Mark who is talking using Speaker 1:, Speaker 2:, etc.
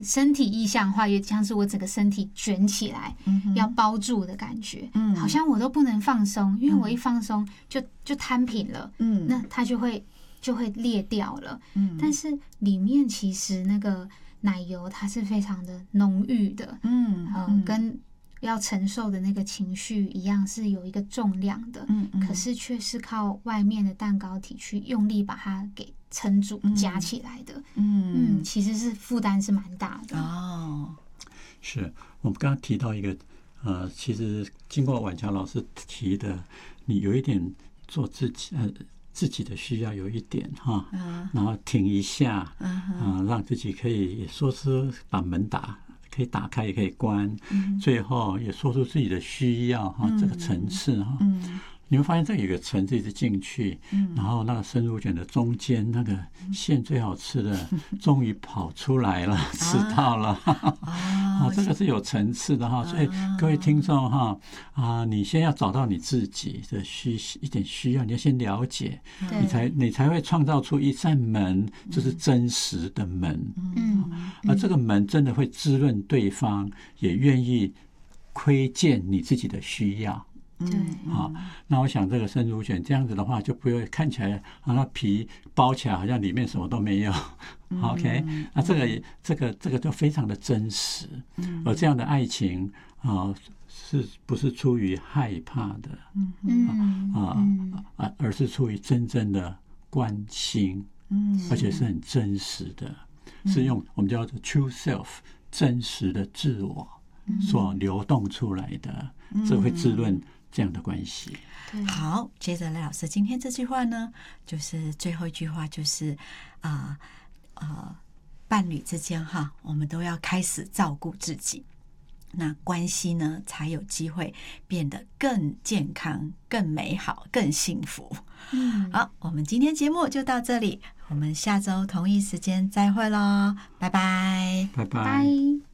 Speaker 1: 身体意象化，也像是我整个身体卷起来，要包住的感觉，好像我都不能放松，因为我一放松就摊平了，那它就会裂掉了，但是里面其实那个奶油它是非常的浓郁的，跟要承受的那个情绪一样，是有一个重量的，可是却是靠外面的蛋糕体去用力把它给撑住夹起来的，其实是负担是蛮大的哦。
Speaker 2: 是我们刚刚提到一个其实经过婉乔老师提的，你有一点做自己的需要有一点哈，然后停一下，让自己可以说是把门可以打开也可以关，最后也说出自己的需要哈，这个层次哈，你会发现这有一个层次一直进去，然后那个生乳卷的中间那个馅最好吃的终于跑出来了，吃到了，这个是有层次的哈，所以各位听众哈你先要找到你自己的一点需要，你要先了解，你才会创造出一扇门，就是真实的门，而这个门真的会滋润对方，也愿意窥见你自己的需要。
Speaker 1: 对，
Speaker 2: 那我想这个生乳卷这样子的话，就不会看起来那皮包起来好像里面什么都没有。OK， 那这个就非常的真实，而这样的爱情是不是出于害怕的？而是出于真正的关心，而且是很真实的，是用我们叫做 true self 真实的自我所流动出来的，这会滋润这样的关系。
Speaker 3: 好，接着赖老师今天这句话呢，就是最后一句话，就是伴侣之间哈，我们都要开始照顾自己，那关系呢才有机会变得更健康、更美好、更幸福。好，我们今天节目就到这里，我们下周同一时间再会咯，拜拜，
Speaker 2: 拜拜。